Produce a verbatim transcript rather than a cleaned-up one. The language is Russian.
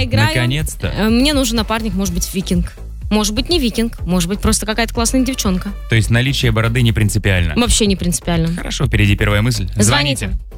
играю. Наконец-то. Э, Мне нужен напарник, может быть, викинг. Может быть, не викинг. Может быть, просто какая-то классная девчонка. То есть наличие бороды не принципиально. Вообще не принципиально. Хорошо, впереди первая мысль. Звоните.